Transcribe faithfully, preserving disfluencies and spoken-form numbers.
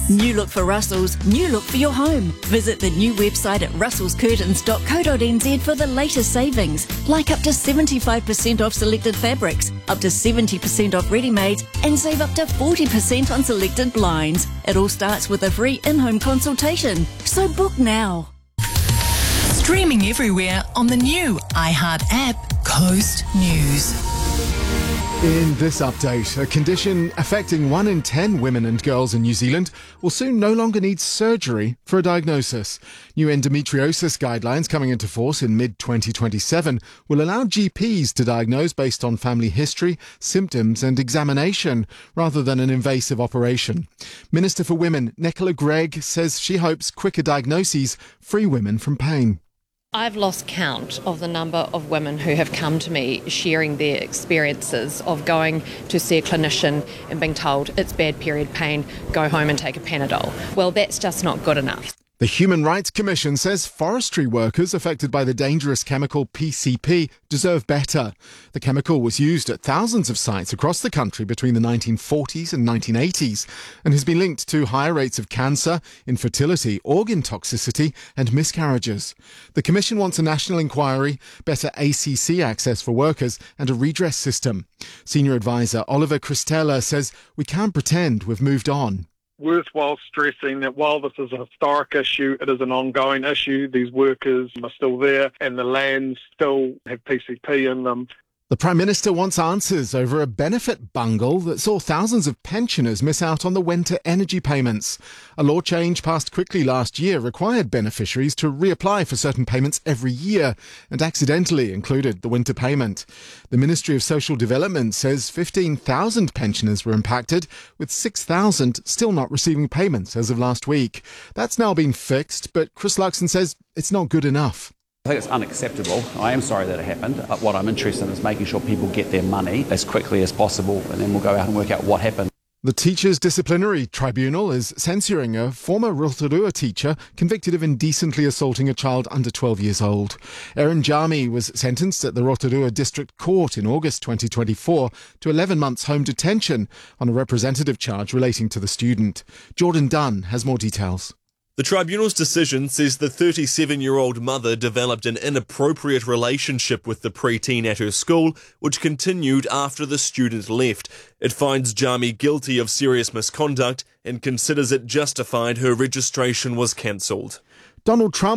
New look for Russell's, new look for your home. Visit the new website at russells curtains dot co dot n z for the latest savings, like up to seventy-five percent off selected fabrics, up to seventy percent off ready-mades, and save up to forty percent on selected blinds. It all starts with a free in-home consultation. So book now. Streaming everywhere on the new iHeart app, Coast News. In this update, a condition affecting one in ten women and girls in New Zealand will soon no longer need surgery for a diagnosis. New endometriosis guidelines coming into force in mid twenty twenty-seven will allow G Ps to diagnose based on family history, symptoms and examination, rather than an invasive operation. Minister for Women, Nicola Gregg, says she hopes quicker diagnoses free women from pain. I've lost count of the number of women who have come to me sharing their experiences of going to see a clinician and being told it's bad period pain, go home and take a Panadol. Well, that's just not good enough. The Human Rights Commission says forestry workers affected by the dangerous chemical P C P deserve better. The chemical was used at thousands of sites across the country between the nineteen forties and nineteen eighties and has been linked to higher rates of cancer, infertility, organ toxicity and miscarriages. The Commission wants a national inquiry, better A C C access for workers and a redress system. Senior advisor Oliver Christella says we can't pretend we've moved on. Worthwhile stressing that while this is a historic issue, it is an ongoing issue. These workers are still there and the lands still have P C P in them. The Prime Minister wants answers over a benefit bungle that saw thousands of pensioners miss out on the winter energy payments. A law change passed quickly last year required beneficiaries to reapply for certain payments every year and accidentally included the winter payment. The Ministry of Social Development says fifteen thousand pensioners were impacted, with six thousand still not receiving payments as of last week. That's now been fixed, but Chris Luxon says it's not good enough. I think it's unacceptable. I am sorry that it happened. What I'm interested in is making sure people get their money as quickly as possible, and then we'll go out and work out what happened. The Teachers Disciplinary Tribunal is censuring a former Rotorua teacher convicted of indecently assaulting a child under twelve years old. Erin Jami was sentenced at the Rotorua District Court in August twenty twenty-four to eleven months home detention on a representative charge relating to the student. Jordan Dunn has more details. The tribunal's decision says the thirty-seven-year-old mother developed an inappropriate relationship with the preteen at her school, which continued after the student left. It finds Jami guilty of serious misconduct and considers it justified her registration was cancelled. Donald Trump